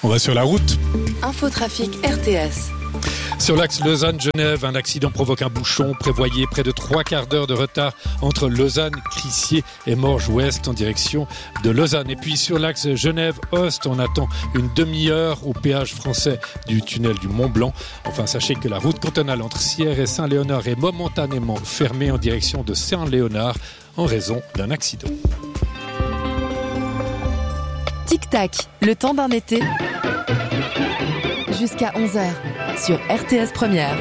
On va sur la route. Infotrafic RTS. Sur l'axe Lausanne-Genève, un accident provoque un bouchon. Prévoyez près de 3/4 d'heure de retard entre Lausanne, Crissier et Morges-Ouest en direction de Lausanne. Et puis sur l'axe Genève-Ost, on attend une demi-heure au péage français du tunnel du Mont-Blanc. Enfin, sachez que la route cantonale entre Sierre et Saint-Léonard est momentanément fermée en direction de Saint-Léonard en raison d'un accident. Tic-tac, le temps d'un été jusqu'à 11h sur RTS Première.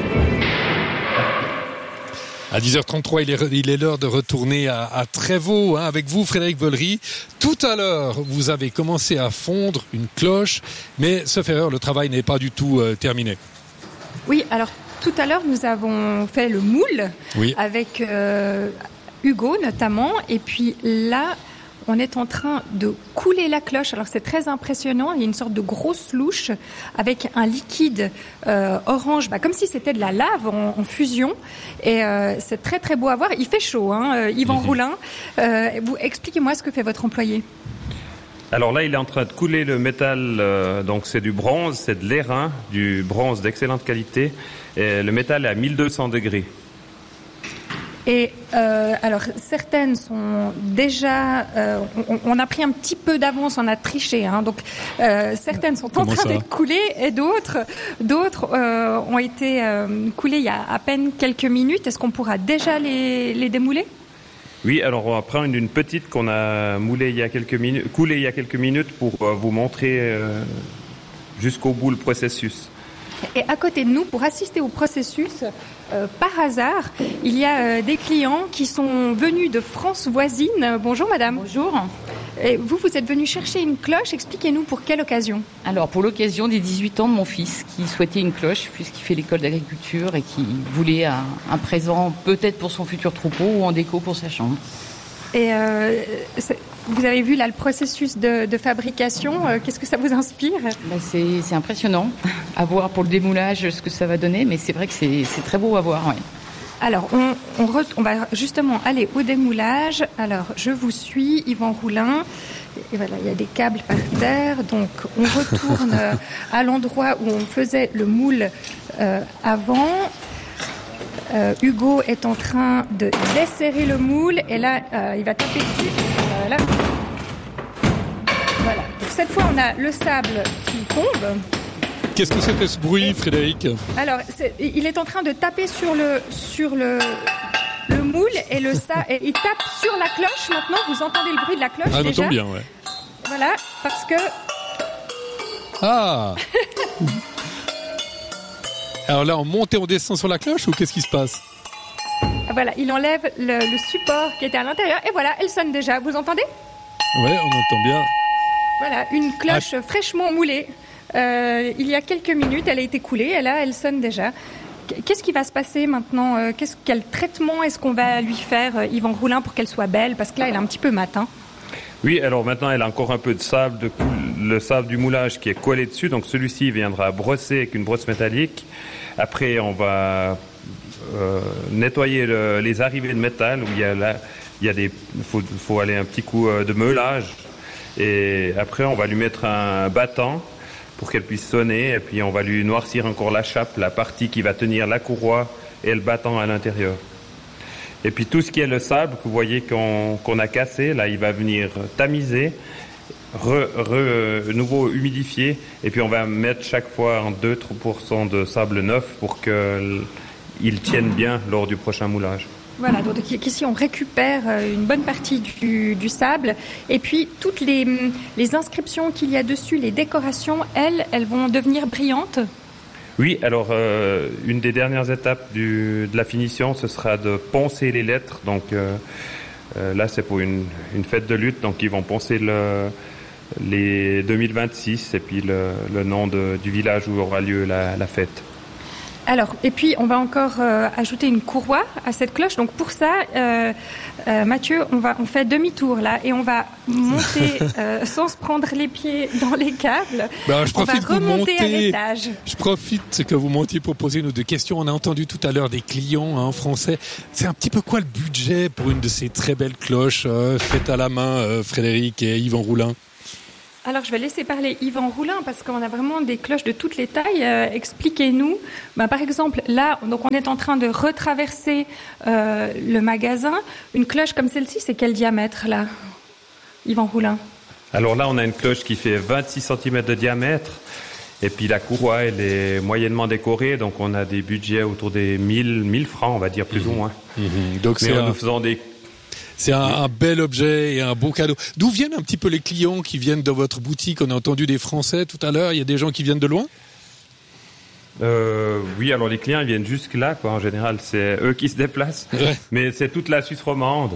À 10h33, il est l'heure de retourner à Trévaux avec vous, Frédéric Vollery. Tout à l'heure, vous avez commencé à fondre une cloche, mais sauf erreur, le travail n'est pas du tout terminé. Oui, alors tout à l'heure, nous avons fait le moule avec Hugo notamment, et puis là, on est en train de couler la cloche. Alors c'est très impressionnant. Il y a une sorte de grosse louche avec un liquide orange, comme si c'était de la lave en fusion. Et c'est très très beau à voir. Il fait chaud, Yvan Roulin. Expliquez-moi ce que fait votre employé. Alors là, il est en train de couler le métal. Donc c'est du bronze, c'est de l'airain, du bronze d'excellente qualité. Et le métal est à 1200 degrés. Et alors certaines sont déjà, on a pris un petit peu d'avance, on a triché, donc certaines sont en train d'être coulées et d'autres ont été coulées il y a à peine quelques minutes. Est-ce qu'on pourra déjà les démouler ? Oui, alors on va prendre une petite qu'on a coulée il y a quelques minutes pour vous montrer jusqu'au bout le processus. Et à côté de nous, pour assister au processus, par hasard, il y a des clients qui sont venus de France voisine. Bonjour madame. Bonjour. Et vous êtes venus chercher une cloche. Expliquez-nous pour quelle occasion. Alors pour l'occasion des 18 ans de mon fils qui souhaitait une cloche puisqu'il fait l'école d'agriculture et qui voulait un présent peut-être pour son futur troupeau ou en déco pour sa chambre. Et vous avez vu là le processus de fabrication, qu'est-ce que ça vous inspire ? C'est impressionnant à voir pour le démoulage ce que ça va donner, mais c'est vrai que c'est très beau à voir. Ouais. Alors on va justement aller au démoulage. Alors je vous suis, Yvan Roulin. Et voilà, il y a des câbles par terre, donc on retourne à l'endroit où on faisait le moule avant. Hugo est en train de desserrer le moule et là, il va taper dessus. Voilà. Donc, cette fois, on a le sable qui tombe. Qu'est-ce que c'est que ce bruit, Frédéric ? Alors, il est en train de taper sur le moule et il tape sur la cloche. Maintenant, vous entendez le bruit de la cloche déjà. Ah, ça tombe bien, ouais. Voilà, parce que... Ah. Alors là, on monte et on descend sur la cloche ou qu'est-ce qui se passe ? Voilà, il enlève le support qui était à l'intérieur et voilà, elle sonne déjà. Vous entendez ? Ouais, on entend bien. Voilà, une cloche fraîchement moulée. Il y a quelques minutes, elle a été coulée et là, elle sonne déjà. Qu'est-ce qui va se passer maintenant ? Quel traitement est-ce qu'on va lui faire, Yvan Roulin, pour qu'elle soit belle ? Parce que là, elle est un petit peu matin. Oui, alors maintenant, elle a encore un peu de sable, le sable du moulage qui est collé dessus. Donc celui-ci viendra brosser avec une brosse métallique. Après, on va nettoyer les arrivées de métal où faut aller un petit coup de meulage. Et après, on va lui mettre un battant pour qu'elle puisse sonner. Et puis, on va lui noircir encore la chape, la partie qui va tenir la courroie et le battant à l'intérieur. Et puis tout ce qui est le sable que vous voyez qu'on a cassé, là il va venir tamiser, nouveau humidifier, et puis on va mettre chaque fois 2-3% de sable neuf pour qu'il tienne bien lors du prochain moulage. Voilà, donc ici on récupère une bonne partie du sable, et puis toutes les inscriptions qu'il y a dessus, les décorations, elles vont devenir brillantes. Oui, alors une des dernières étapes de la finition, ce sera de poncer les lettres. Donc là, c'est pour une fête de lutte, donc ils vont poncer les 2026 et puis le nom du village où aura lieu la fête. Alors, et puis on va encore ajouter une courroie à cette cloche. Donc pour ça, Mathieu, on fait demi-tour là et on va monter sans se prendre les pieds dans les câbles. On va remonter à l'étage. Je profite que vous montiez pour poser une ou deux questions. On a entendu tout à l'heure des clients en français. C'est un petit peu quoi le budget pour une de ces très belles cloches faites à la main, Frédéric et Yvan Roulin ? Alors, je vais laisser parler Yvan Roulin parce qu'on a vraiment des cloches de toutes les tailles. Expliquez-nous. Par exemple, là, donc on est en train de retraverser le magasin. Une cloche comme celle-ci, c'est quel diamètre, là, Yvan Roulin? Alors là, on a une cloche qui fait 26 cm de diamètre. Et puis la courroie, elle est moyennement décorée. Donc on a des budgets autour des 1000 francs, on va dire, plus ou moins. Donc nous faisons des... C'est un bel objet et un beau cadeau. D'où viennent un petit peu les clients qui viennent dans votre boutique? On a entendu des Français tout à l'heure. Il y a des gens qui viennent de loin? Oui, alors les clients ils viennent jusque là, quoi. En général, c'est eux qui se déplacent. Ouais. Mais c'est toute la Suisse romande,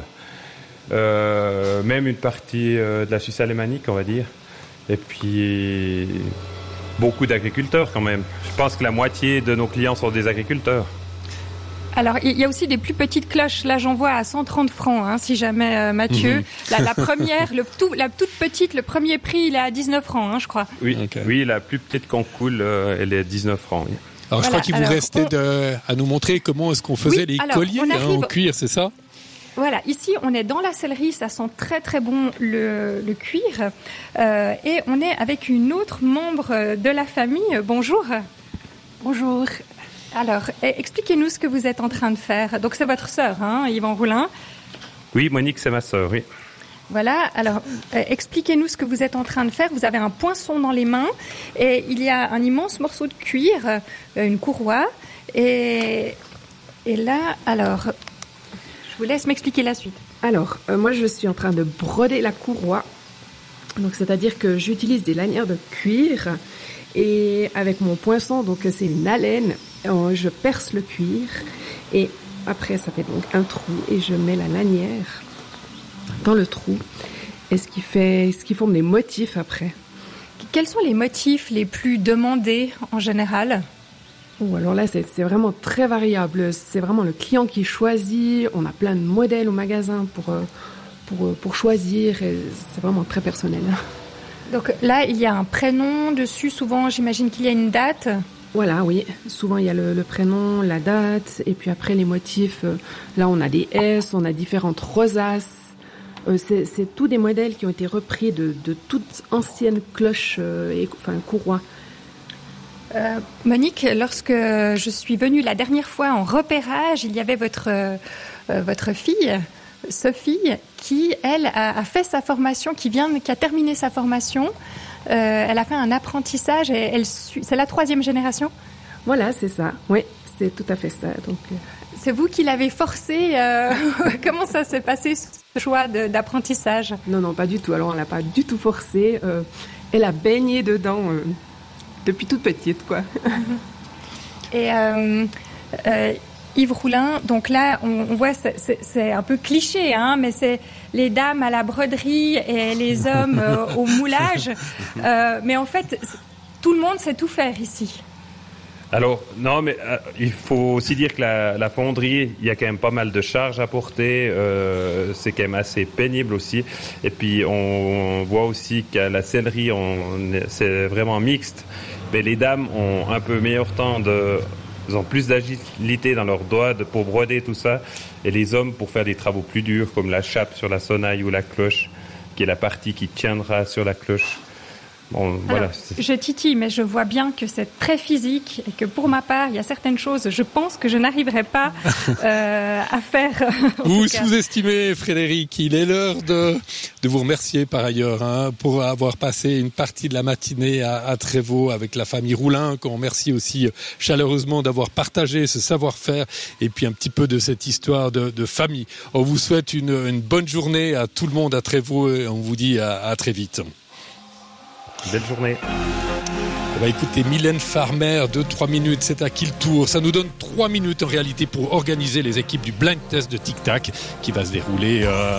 même une partie de la Suisse alémanique, on va dire. Et puis beaucoup d'agriculteurs quand même. Je pense que la moitié de nos clients sont des agriculteurs. Alors, il y a aussi des plus petites cloches. Là, j'en vois à 130 francs, hein, si jamais, Mathieu. La première, la toute petite, le premier prix, il est à 19 francs, hein, je crois. Oui, okay. Oui, la plus petite qu'on coule, elle est à 19 francs. Oui. Alors, je crois qu'il vous restait à nous montrer comment est-ce qu'on faisait les colliers en cuir, c'est ça? Voilà, ici, on est dans la sellerie, ça sent très très bon le cuir. Et on est avec une autre membre de la famille. Bonjour. Bonjour. Alors, expliquez-nous ce que vous êtes en train de faire. Donc, c'est votre sœur, hein, Yvan Roulin? Oui, Monique, c'est ma sœur, oui. Voilà, alors, expliquez-nous ce que vous êtes en train de faire. Vous avez un poinçon dans les mains et il y a un immense morceau de cuir, une courroie. Et là, alors, je vous laisse m'expliquer la suite. Alors, moi, je suis en train de broder la courroie. Donc, c'est-à-dire que j'utilise des lanières de cuir. Et avec mon poinçon, donc c'est une alène, je perce le cuir et après ça fait donc un trou et je mets la lanière dans le trou et ce qui forme des motifs après. Quels sont les motifs les plus demandés en général? Alors là c'est vraiment très variable, c'est vraiment le client qui choisit, on a plein de modèles au magasin pour choisir et c'est vraiment très personnel. Donc là, il y a un prénom dessus. Souvent, j'imagine qu'il y a une date. Voilà, oui. Souvent, il y a le prénom, la date. Et puis après, les motifs. Là, on a des S, on a différentes rosaces. C'est tous des modèles qui ont été repris de toutes anciennes cloches courroies. Monique, lorsque je suis venue la dernière fois en repérage, il y avait votre fille, Sophie, qui, elle, a fait sa formation, qui a terminé sa formation. Elle a fait un apprentissage et c'est la 3e génération? Voilà, c'est ça. Oui, c'est tout à fait ça. Donc, c'est vous qui l'avez forcée. Comment ça s'est passé, ce choix d'apprentissage? Non, pas du tout. Alors, on l'a pas du tout forcée. Elle a baigné dedans depuis toute petite, quoi. Et Yves Roulin, donc là, on voit, c'est un peu cliché, hein, mais c'est les dames à la broderie et les hommes au moulage. Mais en fait, tout le monde sait tout faire ici. Alors, non, mais il faut aussi dire que la fonderie, il y a quand même pas mal de charges à porter. C'est quand même assez pénible aussi. Et puis, on voit aussi qu'à la sellerie, c'est vraiment mixte. Mais les dames ont un peu meilleur temps ils ont plus d'agilité dans leurs doigts pour broder tout ça. Et les hommes pour faire des travaux plus durs, comme la chape sur la sonnaille ou la cloche, qui est la partie qui tiendra sur la cloche. Bon, voilà. Je titille, mais je vois bien que c'est très physique et que pour ma part, il y a certaines choses, je pense que je n'arriverai pas à faire. Vous sous-estimez, Frédéric. Il est l'heure de vous remercier par ailleurs pour avoir passé une partie de la matinée à Trévaux avec la famille Roulin, qu'on remercie aussi chaleureusement d'avoir partagé ce savoir-faire et puis un petit peu de cette histoire de famille. On vous souhaite une bonne journée à tout le monde à Trévaux et on vous dit à très vite. Belle journée. On va écouter Mylène Farmer, 2-3 minutes, c'est à qui le tour? Ça nous donne 3 minutes en réalité pour organiser les équipes du blind test de Tic Tac qui va se dérouler